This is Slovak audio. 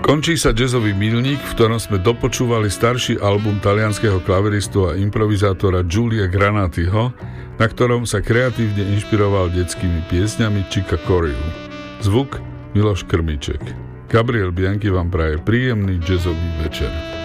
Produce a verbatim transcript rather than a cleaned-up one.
Končí sa jazzový milník, v ktorom sme dopočúvali starší album talianskeho klaveristu a improvizátora Giulia Granatiho, na ktorom sa kreatívne inšpiroval detskými piesňami Chica Coriu. Zvuk Miloš Krmiček. Gabriel Bianchi vám praje príjemný jazzový večer.